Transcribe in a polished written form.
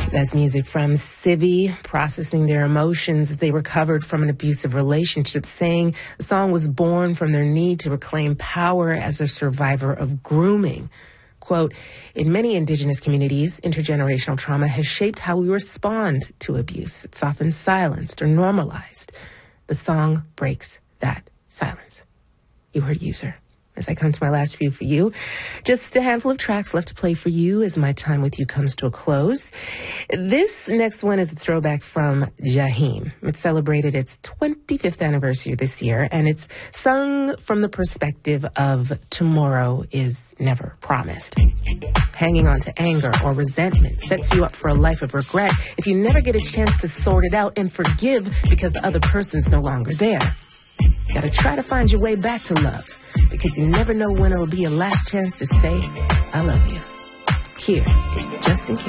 That's music from Civi, processing their emotions as they recovered from an abusive relationship, saying the song was born from their need to reclaim power as a survivor of grooming. Quote, in many indigenous communities, intergenerational trauma has shaped how we respond to abuse. It's often silenced or normalized. The song breaks that silence. You heard User. As I come to my last few for you, just a handful of tracks left to play for you as my time with you comes to a close. This next one is a throwback from Jaheim. It celebrated its 25th anniversary this year, and it's sung from the perspective of tomorrow is never promised. Hanging on to anger or resentment sets you up for a life of regret if you never get a chance to sort it out and forgive because the other person's no longer there. You gotta try to find your way back to love, because you never know when it'll be your last chance to say, I love you. Here is Just In Case.